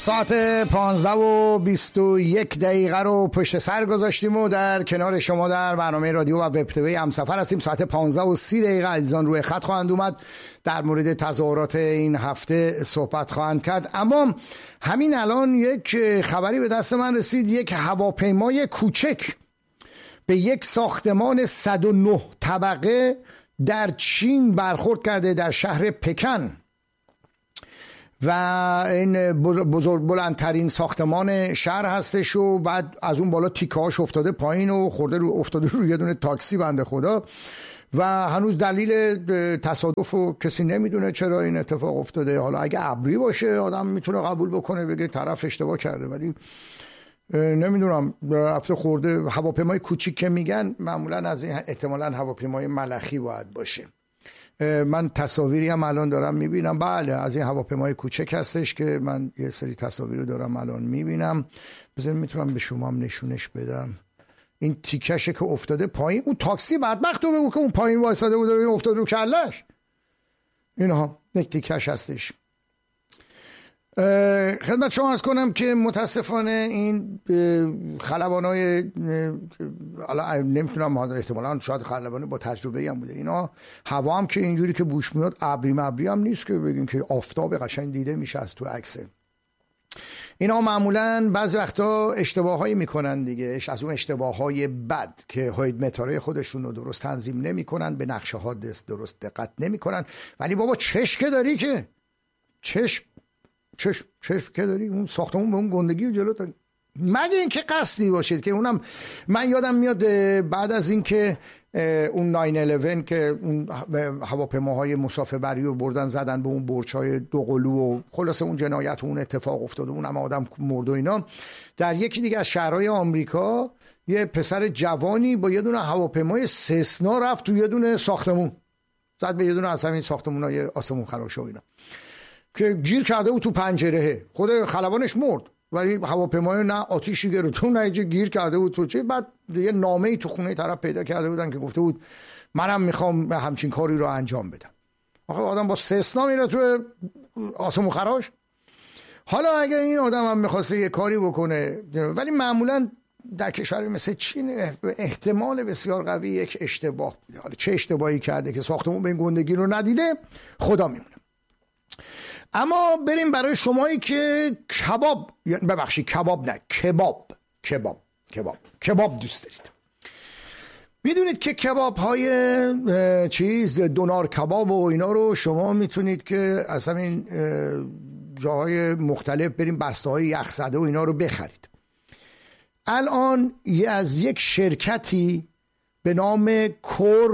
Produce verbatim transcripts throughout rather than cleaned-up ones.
ساعت پانزده و بیست و یک دقیقه رو پشت سر گذاشتیم و در کنار شما در برنامه رادیو و وب تیوی همسفر هستیم. ساعت پانزده و سی دقیقه عزیزان روی خط خواهند اومد، در مورد تظاهرات این هفته صحبت خواهند کرد. اما همین الان یک خبری به دست من رسید، یک هواپیمای کوچک به یک ساختمان صد و نه طبقه در چین برخورد کرده در شهر پکن و این بزرگ بلندترین ساختمان شهر هستش و بعد از اون بالا تیکه هاش افتاده پایین و خورده رو افتاده روی یه دونه تاکسی بنده خدا و هنوز دلیل تصادف و کسی نمیدونه چرا این اتفاق افتاده. حالا اگه ابری باشه آدم میتونه قبول بکنه بگه طرف اشتباه کرده، ولی نمیدونم رفته خورده. هواپیمای کوچیک که میگن معمولا از این احتمالاً هواپیمای ملخی باید باشه. من تصاویری هم الان دارم میبینم، بله از این هواپیمای کوچک هستش که من یه سری تصاویر رو دارم الان میبینم. بذارید میتونم به شما هم نشونش بدم. این تیکشه که افتاده پایین، اون تاکسی بدبخت رو بگو که اون پایین وایساده بود و این افتاده رو کلش. اینها یک تیکش هستش. خدمت شما عرض کنم که متاسفانه این خلبانای حالا نمیتونم، احتمالاً شاید خلبانه با تجربه هم بوده، اینا هوا هم که اینجوری که بوش میاد ابری مبری هم نیست که بگیم که آفتاب قشنگ دیده میشه از تو عکسه. اینا معمولاً بعضی وقتا اشتباهایی میکنن دیگه، از اون اشتباههای بد که هاید مترهای خودشون رو درست تنظیم نمیکنن، به نقشه ها درست دقت نمیکنن. ولی بابا چشم که داری، که چشم چشم چشم که داری، اون ساختمون به اون گندگی و جلو داری، مگه اینکه قصدی باشید که اونم. من یادم میاد بعد از اینکه اون ناین الیون که اون هواپیماهای مسافربری رو بردن زدن به اون برج‌های دوقلو و خلاص اون جنایت و اون اتفاق افتاده، اونم آدم مرد و اینا، در یکی دیگه از شهرهای آمریکا یه پسر جوانی با یه دونه هواپیمای سسنا رفت تو یه دونه ساختمون، زد به یه دونه از همین ساختمونای آسمون خراش و اینا که گیر کرده بود تو پنجره. خود خلبانش مرد ولی هواپیمای نه آتیشی گرفت نه چه، گیر کرده بود تو چه. بعد یه نامه‌ای تو خونه طرف پیدا کرده بودن که گفته بود منم میخوام همچین کاری رو انجام بدم. آخه آدم با سسنا میره تو آسمون خراش. حالا اگه این آدم هم میخواسته یه کاری بکنه، ولی معمولا در کشوری مثل چین احتمال بسیار قوی یک اشتباه بوده. حالا چه اشتباهی کرده که ساختمون به این گندگی رو ندیده خدا میمونه. اما بریم برای شمایی که کباب، ببخشید کباب نه کباب کباب کباب کباب دوست دارید. میدونید که کباب های چیز دونار کباب و اینا رو شما میتونید که از همین جاهای مختلف بریم بسته های یخزده و اینا رو بخرید. الان یه از یک شرکتی به نام کورو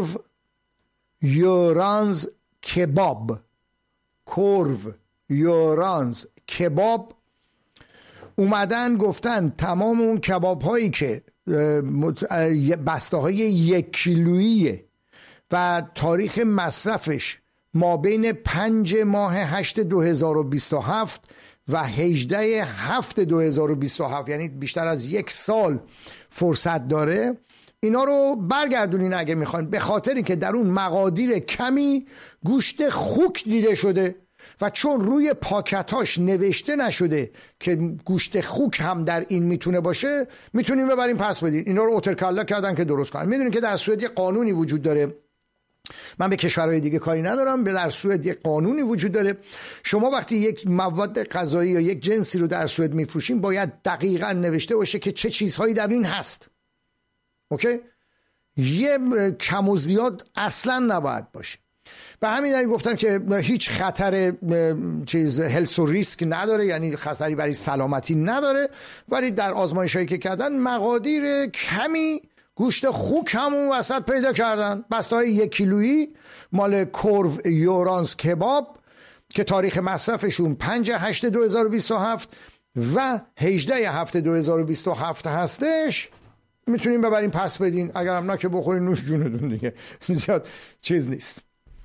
یورانز کباب کورو یورانز کباب اومدن گفتن تمام اون کباب هایی که بسته های یک کیلویی و تاریخ مصرفش ما بین پنج ماه هشت دو هزار و بیست و هفت و هجده هفت دو هزار و بیست و هفت، یعنی بیشتر از یک سال فرصت داره، اینا رو برگردونین اگه میخواین، به خاطر اینکه در اون مقادیر کمی گوشت خوک دیده شده و چون روی پاکتاش نوشته نشده که گوشت خوک هم در این میتونه باشه، میتونیم ببریم پس بدین. اینا رو اوترکلا کردن که درست کنن. میدونین که در سوئد یه قانونی وجود داره، من به کشورهای دیگه کاری ندارم، به در سوئد یه قانونی وجود داره، شما وقتی یک مواد غذایی یا یک جنسی رو در سوئد میفروشین باید دقیقاً نوشته باشه که چه چیزهایی در این هست. اوکی؟ یه کم و زیاد اصلا نباید باشه. به همین دلیل گفتن که هیچ خطر چیز هلس و ریسک نداره، یعنی خطری برای سلامتی نداره، ولی در آزمایش‌هایی که کردن مقادیر کمی گوشت خوک همون وسط پیدا کردن. بسته‌های یک کیلویی مال کورو یورانز کباب که تاریخ مصرفشون پنج هشت دو هزار و بیست و هفت و هجده هفت دو هزار و بیست و هفت هستش، میتونیم ببریم پس بدین. اگر هم نه که بخورین نوش جونتون دیگه، زیاد چیز نیست.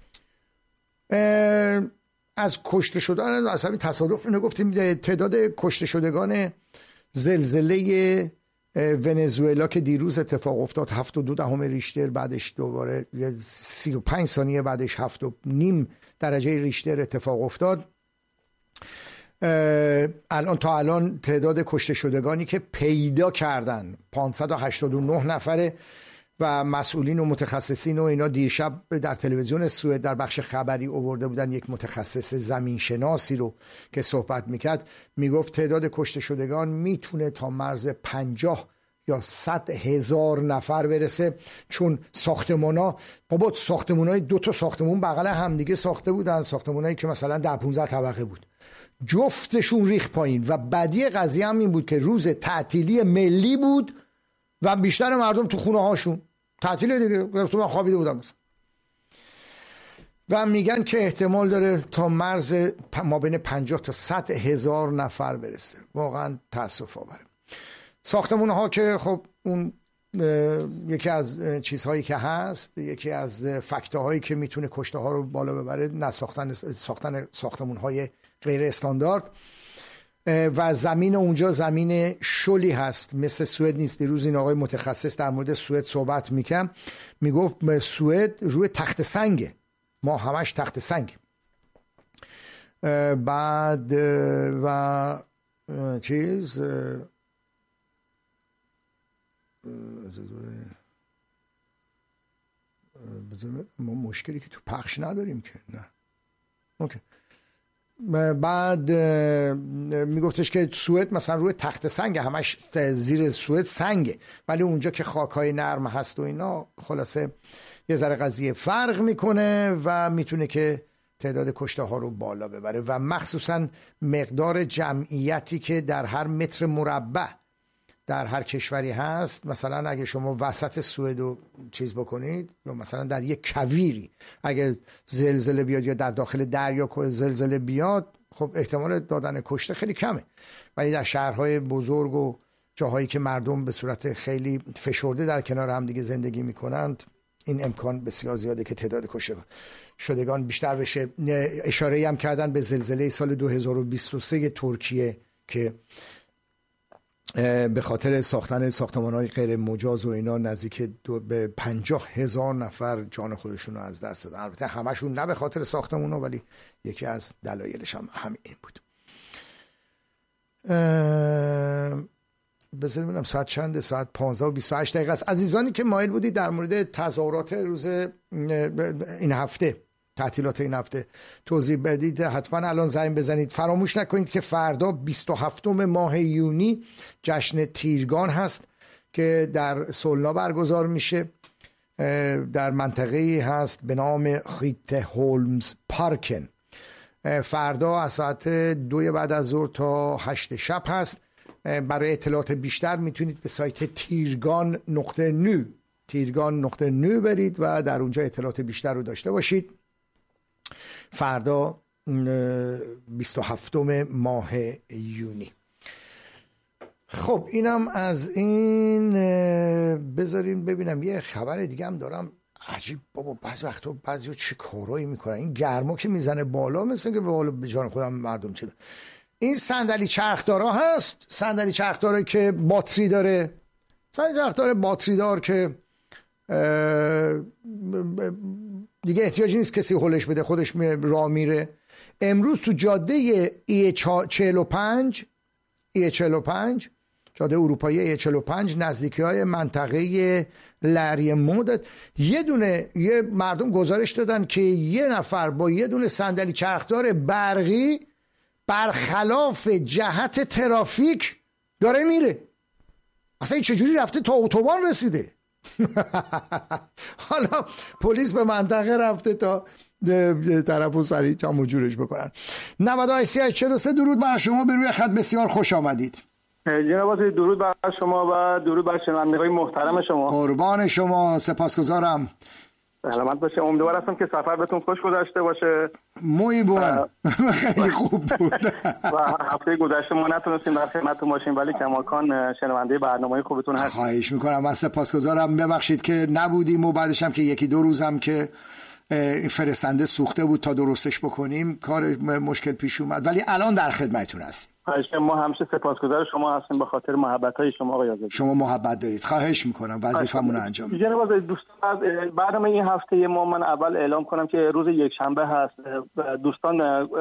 از کشته شدن، از همین تصادف اینو گفتیم، تعداد کشته شدگان زلزله ونزوئلا که دیروز اتفاق افتاد هفت و دو دهم ریشتر، بعدش دوباره سی و پنج ثانیه بعدش هفت و نیم درجه ریشتر اتفاق افتاد. الان تا الان تعداد کشته شدگانی که پیدا کردن پانصد و هشتاد و نه نفره و مسئولین و متخصصین و اینا دیشب در تلویزیون سوئد در بخش خبری آورده بودن یک متخصص زمین شناسی رو که صحبت میکرد، میگفت تعداد کشته شدگان میتونه تا مرز پنجاه یا صد هزار نفر برسه، چون ساختمونا بابا ساختمونای دو تا ساختمون بغل همدیگه ساخته بودن، ساختمونایی که مثلا ده پانزده طبقه بود، جفتشون ریخ پایین و بدی قضیه هم این بود که روز تعطیلی ملی بود و بیشتر مردم تو خونه هاشون تعطیل دیگه گرفتم من خوابیده بودم مثلا. و میگن که احتمال داره تا مرز ما بین پنجاه تا صد هزار نفر برسه. واقعا تاسف آوره. ساختمون ها که خب اون یکی از چیزهایی که هست، یکی از فکت‌ها هایی که میتونه کشته ها رو بالا ببره، نساختن ساختن ساختمون های غیر استاندارد و زمین اونجا زمین شلی هست، مثل سوئد نیست. دیروز این آقای متخصص در مورد سوئد صحبت میکنم، میگفت سوئد روی تخت سنگه، ما همش تخت سنگ. بعد و چیز ما مشکلی که تو پخش نداریم که نه. اوکی. بعد میگفتش که سوئد مثلا روی تخت سنگ، همش زیر سوئد سنگه، ولی اونجا که خاکای نرم هست و اینا، خلاصه یه ذره قضیه فرق میکنه و میتونه که تعداد کشته ها رو بالا ببره و مخصوصا مقدار جمعیتی که در هر متر مربع در هر کشوری هست. مثلا اگه شما وسط سوئد رو چیز بکنید، یا مثلا در یک کویری اگه زلزله بیاد یا در داخل دریا زلزله بیاد، خب احتمال دادن کشته خیلی کمه، ولی در شهرهای بزرگ و جاهایی که مردم به صورت خیلی فشرده در کنار هم دیگه زندگی میکنند، این امکان بسیار زیاده که تعداد کشته شدگان بیشتر بشه. اشاره هم کردن به زلزله سال دو هزار و بیست و سه ترکیه که به خاطر ساختن ساختمان‌های غیر مجاز و اینا نزدیک به پنجاه هزار نفر جان خودشون رو از دست دادن. البته همشون نه به خاطر ساختمونا، ولی یکی از دلایلش هم همین بود. بذاریم ببینم ساعت چنده؟ ساعت پانزده و بیست و هشت دقیقه است. عزیزانی که مایل بودید در مورد تظاهرات روز این هفته، تعطیلات این هفته توضیح بدید، حتما الان زنگ بزنید. فراموش نکنید که فردا بیست و هفتم ماه یونی جشن تیرگان هست که در سولنا برگزار میشه. در منطقه‌ای هست به نام خیت هولمز پارکن. فردا از ساعت دوی بعد از ظهر تا هشت شب هست. برای اطلاعات بیشتر میتونید به سایت تیرگان نقطه نو تیرگان نقطه نو برید و در اونجا اطلاعات بیشتر رو داشته باشید. فردا بیست و هفتم ماه یونی. خب اینم از این. بذارین ببینم یه خبر دیگه هم دارم. عجیب بابا، بعضی وقتا بعضیا چه کارایی میکنن. این گرما که میزنه بالا، مثل که به بالا به جان خودم مردم چه. این صندلی چرخدارا هست، صندلی چرخدار که باتری داره، صندلی چرخدار باتری دار که دیگه احتیاجی نیست کسی هولش بده، خودش راه میره. امروز تو جاده ای چهل و پنج ای چهل و پنج جاده اروپایی ای چهل و پنج نزدیکی های منطقه لری مود، یه دونه یه مردم گزارش دادن که یه نفر با یه دونه صندلی چرخدار برقی برخلاف جهت ترافیک داره میره. اصلا این چجوری رفته تا اتوبان رسیده؟ حالا پلیس به منطقه رفته تا طرف و سریع تا مجورش بکنن. نود و هشت چهل و سه درود بر شما، به روی خط بسیار خوش آمدید. جناب درود بر شما و درود بر شنوندگان محترم شما. قربان شما، سپاسگزارم. سلامت باشه. امیدوار هستم که سفر بهتون خوش گذشته باشه. موی بون خیلی خوب بود. و هفته گذشته ما نتونستیم در خدمتتون باشیم، ولی کماکان شنونده برنامه خوبتون هست. خواهش میکنم. من سپاسگزارم. ببخشید که نبودیم و بعدش هم که یکی دو روزم که فرستنده سوخته بود تا درستش بکنیم، کار مشکل پیش اومد، ولی الان در خدمتتون هستیم. خواهش ما همیشه سپاسگزار شما هستیم به خاطر محبت‌های شما آقای آزادی. شما محبت دارید. خواهش میکنم وظیفه‌مون رو انجام بدید. جناب دوستان، برنامه این هفته ما من اول اعلام کنم که روز یک شنبه هست. دوستان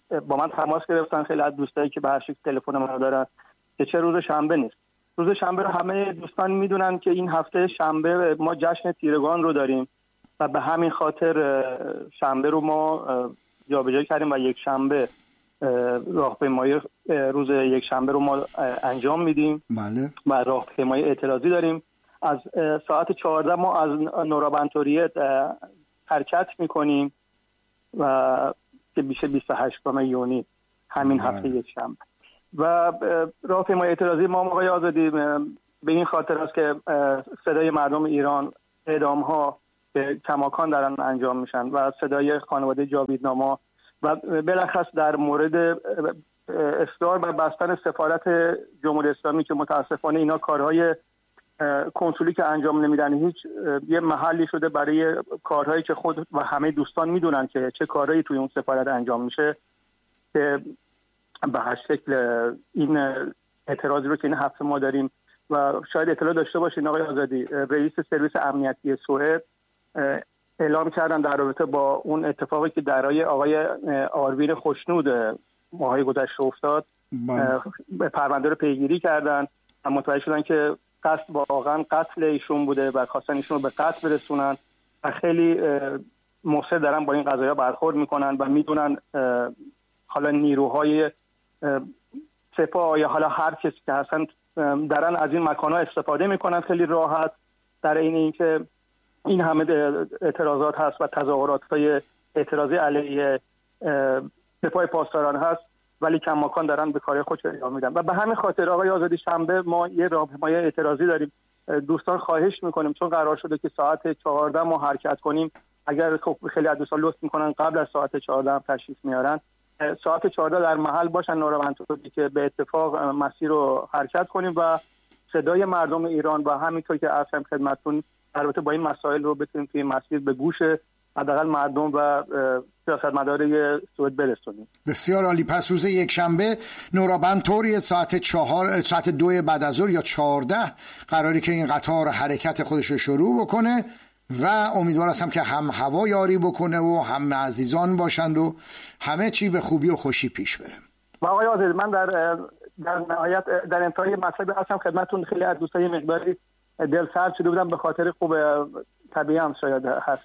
با من تماس گرفتن خیلی از دوستایی که به هر شکل تلفن منو دارن که چه روز شنبه نیست. روز شنبه رو همه دوستان میدونن که این هفته شنبه ما جشن تیرگان رو داریم و به همین خاطر شنبه رو ما جابجایی کردیم و یک شنبه راهپیمایی روز یک شنبه رو ما انجام میدیم. بله. و راهپیمایی اعتراضی داریم. از ساعت چهارده ما از نورابنتوریه حرکت میکنیم و که بیشه بیست و هشتم یونی همین بله. هفته یک شنبه. و راهپیمایی اعتراضی ما آقای آزادی به این خاطر است که صدای مردم ایران، اعدام‌ها به کماکان دارن انجام میشن و صدای خانواده جاویدنما و بالاخص در مورد اصرار بر بستن سفارت جمهوری اسلامی که متاسفانه اینا کارهای کنسولی که انجام نمیدن هیچ یه محلی شده برای کارهایی که خود و همه دوستان میدونن که چه کارهایی توی اون سفارت انجام میشه، که به هر شکل این اعتراضی رو که این هفته ما داریم و شاید اطلاع داشته باشین آقای آزادی، رئیس سرویس امنیتی سوئد اعلام کردن در رابطه با اون اتفاقی که درای آقای آروین خوشنود ماهای گذشته افتاد به پرونده رو پیگیری کردن و متوجه شدن که قصد واقعا قتل ایشون بوده و خواستن ایشون رو به قتل برسونن و خیلی مصر دارن با این قضایا برخورد میکنن و میدونن حالا نیروهای سپاه یا حالا هر کسی که هستن دارن از این مکان‌ها استفاده میکنن خیلی راحت، در این اینکه این همه اعتراضات هست و تظاهرات‌های اعتراضی علیه سپاه پاسداران هست، ولی کماکان دارن به کار خودشون ادامه میدن. و به همین خاطر آقای آزادی شنبه ما یه راهپیمایی اعتراضی داریم. دوستان خواهش میکنیم چون قرار شده که ساعت چهارده ما حرکت کنیم، اگر خب خیلی از دوستان لطف میکنن قبل از ساعت چهارده هم تشریف میارن، ساعت چهارده در محل باشن نورابنتوری که به اتفاق مسیر رو حرکت کنیم و صدای مردم ایران و همینطور که عرض کردم خدمتتون البته با این مسائل رو بتونیم توی مسیر به گوش حداقل مردم و سیاستمدارای سوئد برسونیم. بسیار عالی. پس روز یک شنبه نورابنتوری ساعت چهار ساعت دو بعد از ظهر یا چهارده قراری که این قطار حرکت خودش رو شروع بکنه و امیدوار هستم که هم هوا یاری بکنه و هم عزیزان باشند و همه چی به خوبی و خوشی پیش بره. و آقای آزادی من در در نهایت در انتهای مطلب هستم خدمتتون، خیلی از دوستای مقداری دل سرد شده بودم به خاطر خوب طبیعی هم شاید هست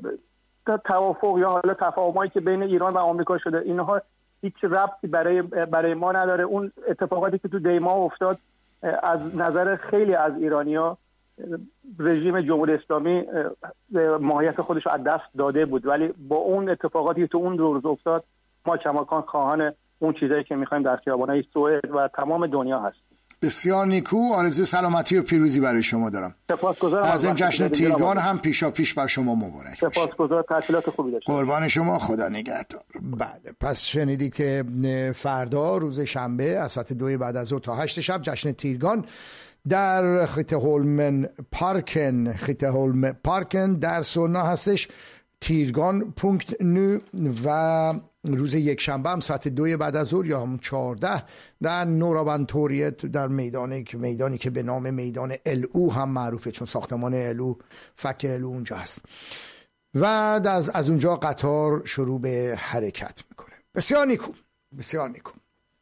توافق یا حالا تفاهمایی که بین ایران و آمریکا شده، اینها هیچ ربطی برای برای ما نداره. اون اتفاقاتی که تو دیما افتاد از نظر خیلی از ایرانی‌ها رژیم جمهوری اسلامی ماهیت خودش رو از دست داده بود، ولی با اون اتفاقاتی که تو اون روز افتاد ما کماکان خواهان اون چیزایی که می‌خوایم در خیابان‌های سوئد و تمام دنیا هست. بسیار نیکو، آرزوی سلامتی و پیروزی برای شما دارم. سپاسگزارم. از این جشن تیرگان هم پیشا پیش بر شما مبارک باشه. سپاسگزارم، تعطیلات خوبی داشته. قربان شما، خدا نگهدار. بله، پس شنیدید که فردا روز شنبه از ساعت دو بعد از ظهر تا هشت شب جشن تیرگان در خیتهولمن پارکن خیتهولم پارکن در سولنا هستش. تیرگان پونکت نو. و روز یک شنبه هم ساعت دو بعد از ظهر یا هم چهارده در نورابنتوریت در میدانی که میدانی که به نام میدان ال او هم معروفه، چون ساختمان ال او فک ال او اونجا هست و از از اونجا قطار شروع به حرکت میکنه. بسیار نیکو، بسیار نیکو.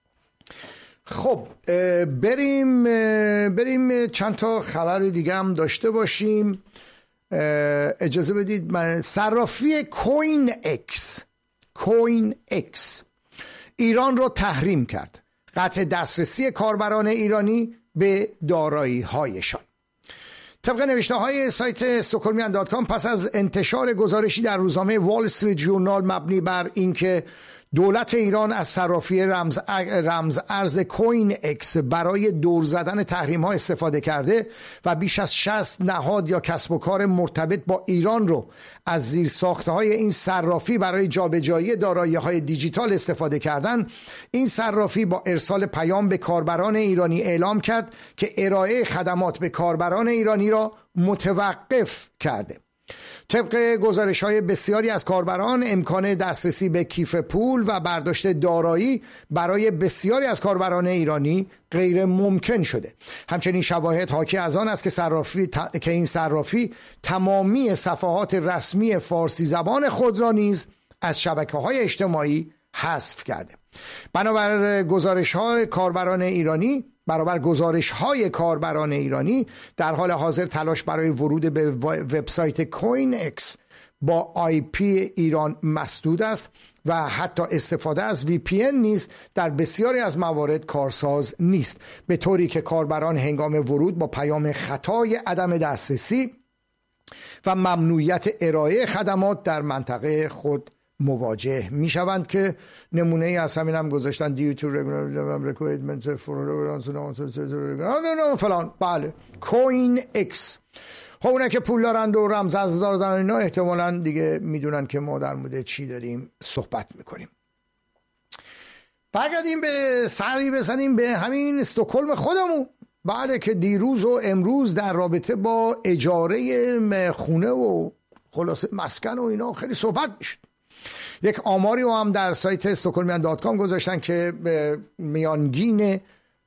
خب بریم بریم چند تا خبر دیگه هم داشته باشیم. اجازه بدید من صرافی کوین اکس کوین اکس ایران رو تحریم کرد. قطع دسترسی کاربران ایرانی به دارایی هایشان. طبق نوشته های سایت استکهلمیان دات کام پس از انتشار گزارشی در روزنامه وال استریت ژورنال مبنی بر اینکه دولت ایران از صرافی رمز رمز ارز کوین اکس برای دور زدن تحریم ها استفاده کرده و بیش از شصت نهاد یا کسب و کار مرتبط با ایران رو از زیر ساخته های این صرافی برای جابجایی دارایی های دیجیتال استفاده کردن، این صرافی با ارسال پیام به کاربران ایرانی اعلام کرد که ارائه خدمات به کاربران ایرانی را متوقف کرده. طبق گزارش‌های بسیاری از کاربران امکان دسترسی به کیف پول و برداشت دارایی برای بسیاری از کاربران ایرانی غیر ممکن شده. همچنین شواهد حاکی از آن است که صرافی ت... که این صرافی تمامی صفحات رسمی فارسی زبان خود را نیز از شبکه‌های اجتماعی حذف کرده. بنابر گزارش های کاربران ایرانی برابر گزارش های کاربران ایرانی در حال حاضر تلاش برای ورود به وبسایت کوین اکس با آی پی ایران مسدود است و حتی استفاده از وی پی ان نیز در بسیاری از موارد کارساز نیست، به طوری که کاربران هنگام ورود با پیام خطای عدم دسترسی و ممنوعیت ارائه خدمات در منطقه خود مواجه می شوند که نمونه ای از همین هم گذاشتن دیو تو requirement فلان. بله، کوین اکس. خب اونه که پول دارند و رمز دارن اینا احتمالاً دیگه میدونن که ما در مورد چی داریم صحبت میکنیم. برگردیم به سری بزنیم به همین استکهلم خودمون. بعد که دیروز و امروز در رابطه با اجاره خونه و خلاصه مسکن و اینا خیلی صحبت میشد، یک آماری رو هم در سایت استکهلمیان دات کام گذاشتن که میانگین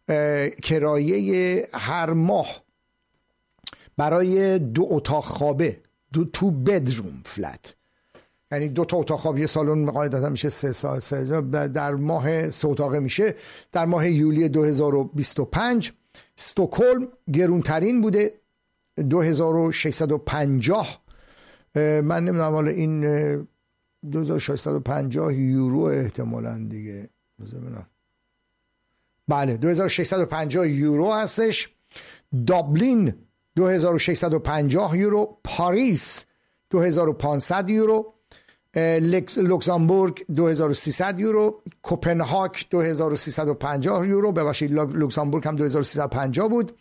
کرایه هر ماه برای دو اتاق خوابه، دو تو بدروم فلت، یعنی دو تا اتاق خواب یه سالن قاعدتا میشه سه سال سه در ماه سه اتاقه میشه، در ماه یولی دو هزار و بیست و پنج استکهلم گرونترین بوده دو هزار و ششصد و پنجاه. من نمیدونم حالا این دو هزار و ششصد و پنجاه یورو احتمالاً دیگه بزنم. بله دو هزار و ششصد و پنجاه یورو هستش. دابلین دو هزار و ششصد و پنجاه یورو، پاریس دو هزار و پانصد یورو، لوکزامبورگ دو هزار و سیصد یورو، کوپنهاگ دو هزار و سیصد و پنجاه یورو، ببخشید لوکزامبورگ هم دو هزار و سیصد و پنجاه بود،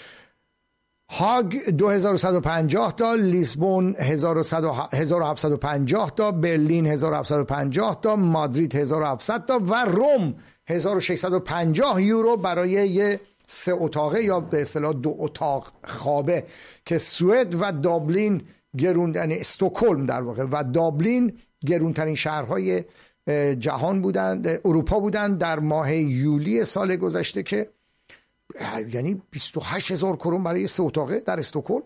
هاگ دو هزار و صد و پنجاه تا، لیسبون هزار و هفتصد و پنجاه تا، برلین هزار و هفتصد و پنجاه تا، مادرید هزار و هفتصد تا و روم هزار و ششصد و پنجاه یورو برای یه سه اتاقه یا به اصطلاح دو اتاق خوابه که سوئد و دابلین گرون، یعنی استکهلم در واقع و دابلین گرونترین شهرهای جهان بودند، اروپا بودند در ماه یولی سال گذشته، که یعنی بیست و هشت هزار کرون برای سه اتاقه در استکهلم.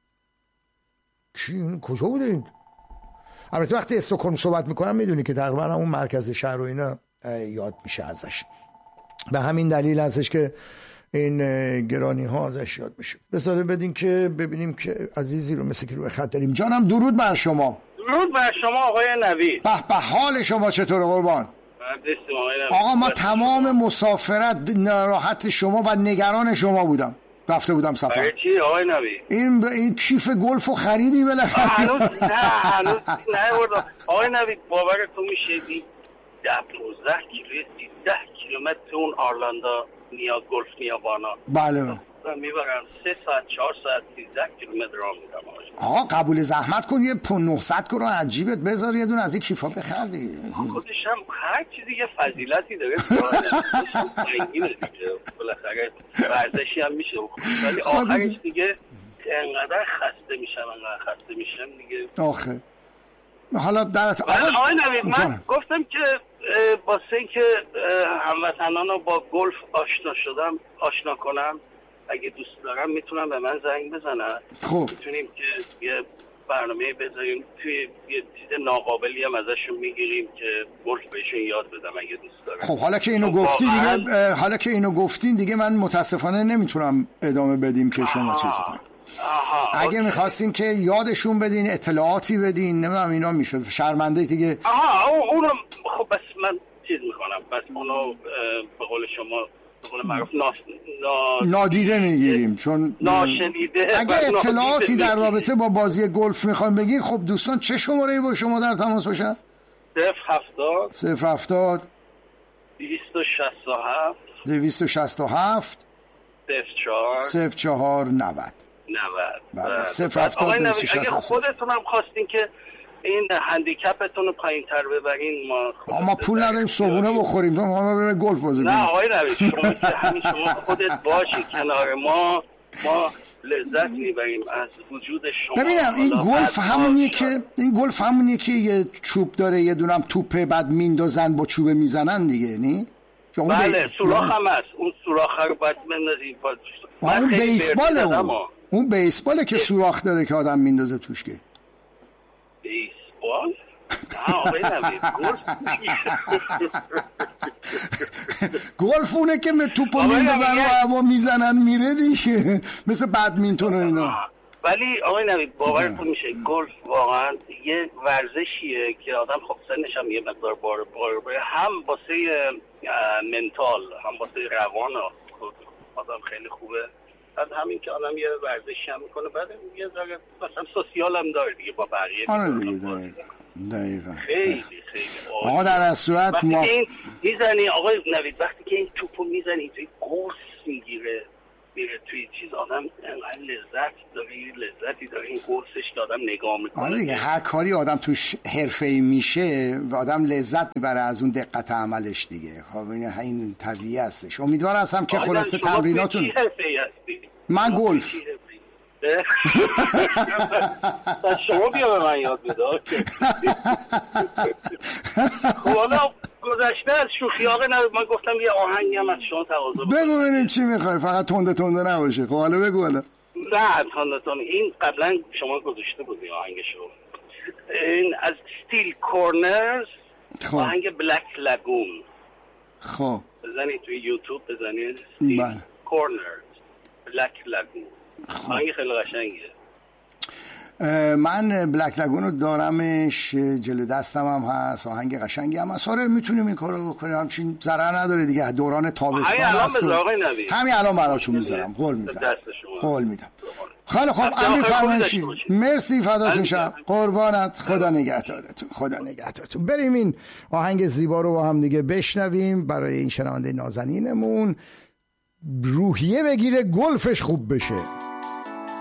چی کجا بوده این؟ البته وقتی استکهلم صحبت میکنم میدونی که تقریبا اون مرکز شهر و اینا یاد میشه ازش، به همین دلیل هستش که این گرانی ها ازش یاد میشه. بذاره بدین که ببینیم که عزیزی رو مثل که رو خط داریم. جانم درود بر شما. درود بر شما آقای نوید. به به، حال شما چطوره قربان؟ آقا ما تمام مسافرت ناراحت شما و نگران شما بودم، رفته بودم سفر. برای چی آقای نوید؟ این این کیف گلفو خریدی بالاخره؟ هنوز نه هنوز نه بردم آقای نوید. باورتون میشه دی پانزده کیلومتر سیزده کیلومتر اون آرلاندا نیا گلف نیابانا. بله میبرن سه ساعت چهار ساعت سیزده کیلومتر راه میرم. آقا قبول زحمت کن یه نهصد کرون عجیبت بذار یه دونه از این کیفا بخر دیگه. خودش هم هر چیزی یه فضیلتی داره. اینه دیگه بالاخره ورزشی هم میشه، ولی آخرش دیگه انقدر خسته میشم انقدر خسته میشم دیگه. آخه حالا در آقای نوید من گفتم که واسه اینکه هموطنان رو با گلف آشنا شدم آشنا کنم، اگه دوست دارم میتونم به من زنگ بزنن. خب میتونیم که یه برنامه بذاریم توی یه چیز ناقابلی هم ازشون میگیریم که گلف بهشون یاد بدم اگه دوست دارم. خب حالا که اینو گفتی دیگه حالا که اینو گفتین دیگه من متاسفانه نمیتونم ادامه بدیم که شما چیز کنم. آها، اگه میخواستین که یادشون بدین اطلاعاتی بدین نمیدونم اینا میشد شرمنده دیگه. آها اونو خب بس من چیز میکنم، بس اونو به قول شما به قول معروف ناس... نا... نادیده میگیریم چون ناشنیده. اگه اطلاعاتی در رابطه با بازی گلف میخوایم بگین خب دوستان چه شماره‌ای با شما در تماس باشن؟ صفر هفتاد صفر هفتاد دویست و شصت و هفت دویست و شصت و هفت صفر چهار صفر چهار نود نود. بله صفر هفتاد دویست و شصت و هفت. خودتون هم خواستین که این هندیکپتون رو پایین تر ببرین ما ما پول نداریم صبحونه بخوریم تو ما رو گلف بازی نه آقای نوید شما که همین شما خودت باشی کنار ما ما لذت میبریم از وجود شما. ببینم این گلف همونیه که این گلف همونیه که یه چوب داره یه دونم توپه بعد میندازن با چوبه میزنن دیگه نی؟ بله سوراخ هم هست، اون سوراخ رو باید بندازیم. اون بیسباله اون اون بیسباله که سوراخ داره که آدم میندازه توش که بیسبال؟ آقای نوید گلف گلف اونه که توپو میزنن و هوا میزنن میره دیگه، مثل بدمینتون و اینا. ولی آقای نوید باورتون میشه گلف واقعا یه ورزشیه که آدم خب سنش هم یه مقدار بار بار هم واسه منتال هم واسه روان آدم خیلی خوبه. بعد همین که آدم یه ورزشی هم میکنه بعد یه ذره مثلا سوسیال هم داره دیگه با بقیه. آره دیگه دقیقا دقیقا خیلی خیلی آقا در از صورت وقتی ما که این میزنی آقای نوید وقتی که این توپو میزنی توی قرص میگیره میره توی چیز آدم انقدر لذت داره، لذتی داره این قرصش که آدم نگاه میکنه. آره دیگه هر کاری آدم توش حرفه‌ای میشه و آدم لذت میبره از اون دقت عملش دیگه. خب این طبیعی هستش. امیدوار هستم که خلاصه تمریناتون. من گلف شما بیا به من یاد بده. خب حالا گذشته از شوخی آقا من گفتم یه آهنگی هم از شما تقاضا بگو ببینیم چی میخوای، فقط تنده تنده نباشه. خب حالا بگو. حالا نه تنده تنده این قبلا شما گذاشته بودی آهنگشو، این از استیل کورنرز آهنگ بلک لاگون. خب بزنید توی یوتیوب بزنید استیل کورنرز بلک لاگون، آهنگ خیلی قشنگیه. من بلک لاگون رو دارمش جلو دستم هم هست، آهنگ قشنگی هم هست. آره میتونیم این کارو بکنیم، همچین ضرر نداره دیگه. دوران تابستان هست، همین الان براتون میذارم، قول میذارم، قول میدم. خیلی خوب امری فرمایشی. مرسی فداتون شم، قربانت، خدا نگهدارتون، خدا نگهدارتون. بریم این آهنگ زیبا رو با هم دیگه بشنویم برای این شنونده نازنینمون، روحیه بگیره گلفش خوب بشه.